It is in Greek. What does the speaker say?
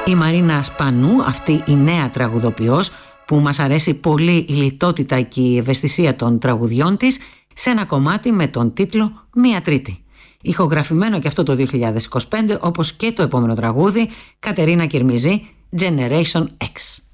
Η Μαρίνα Σπανού, αυτή η νέα τραγουδοποιός που μας αρέσει πολύ η λιτότητα και η ευαισθησία των τραγουδιών της, σε ένα κομμάτι με τον τίτλο «Μία Τρίτη». Ηχογραφημένο και αυτό το 2025, όπως και το επόμενο τραγούδι, Κατερίνα Κυρμιζή, Generation X.